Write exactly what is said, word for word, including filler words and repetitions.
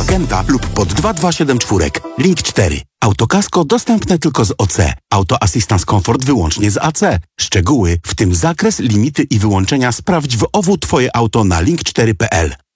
Agenta lub pod dwa dwa siedem cztery. Link cztery. Autokasko dostępne tylko z O C. Auto Assistance Comfort wyłącznie z A C. Szczegóły, w tym zakres, limity i wyłączenia sprawdź w O W Twoje auto na link cztery kropka p l.